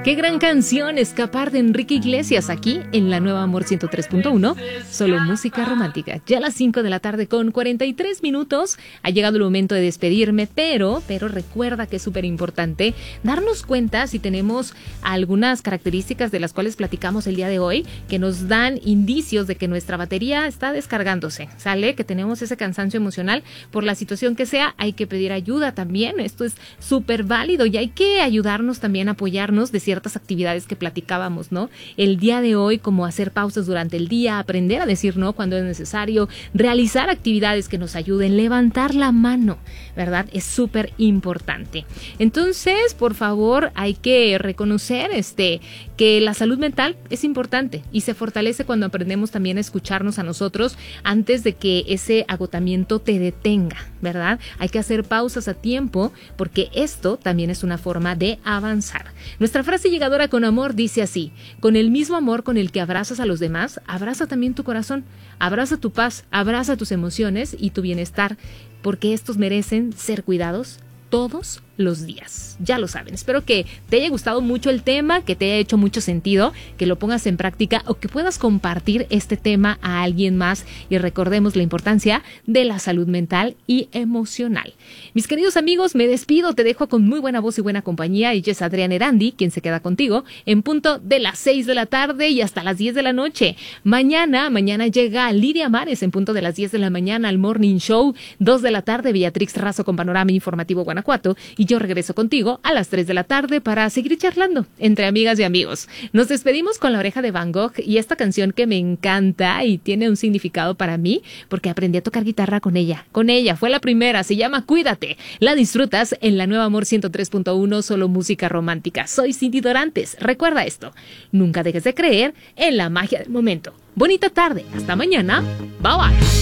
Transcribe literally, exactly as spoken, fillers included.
Qué gran canción, Escapar, de Enrique Iglesias, aquí en la Nueva Amor ciento tres punto uno, solo música romántica. Ya a las cinco de la tarde con cuarenta y tres minutos, ha llegado el momento de despedirme, pero, pero recuerda que es súper importante darnos cuenta si tenemos algunas características de las cuales platicamos el día de hoy, que nos dan indicios de que nuestra batería está descargándose, ¿sale? Que tenemos ese cansancio emocional por la situación que sea, hay que pedir ayuda también, esto es súper válido y hay que ayudarnos también, apoyarnos de ciertas actividades que platicábamos, ¿no? El día de hoy, como hacer pausas durante el día, aprender a decir no cuando es necesario, realizar actividades que nos ayuden, levantar la mano, ¿verdad? Es súper importante. Entonces, por favor, hay que reconocer este, que la salud mental es importante y se fortalece cuando aprendemos también a escucharnos a nosotros antes de que ese agotamiento te detenga, ¿verdad? Hay que hacer pausas a tiempo porque esto también es una forma de avanzar. Nuestra frase llegadora con amor dice así: con el mismo amor con el que abrazas a los demás, abraza también tu corazón, abraza tu paz, abraza tus emociones y tu bienestar, porque estos merecen ser cuidados todos los días. Ya lo saben. Espero que te haya gustado mucho el tema, que te haya hecho mucho sentido, que lo pongas en práctica o que puedas compartir este tema a alguien más y recordemos la importancia de la salud mental y emocional. Mis queridos amigos, me despido, te dejo con muy buena voz y buena compañía y es Adrián Erandi quien se queda contigo en punto de las seis de la tarde y hasta las diez de la noche. Mañana, mañana llega Lidia Mares en punto de las diez de la mañana al Morning Show, dos de la tarde Beatrix Razo con Panorama Informativo Guanajuato y yo regreso contigo a las tres de la tarde para seguir charlando entre amigas y amigos. Nos despedimos con La Oreja de Van Gogh y esta canción que me encanta y tiene un significado para mí porque aprendí a tocar guitarra con ella. Con ella, fue la primera, se llama Cuídate. La disfrutas en la Nueva Amor ciento tres punto uno, solo música romántica. Soy Cindy Dorantes. Recuerda esto, nunca dejes de creer en la magia del momento. Bonita tarde, hasta mañana. Bye bye.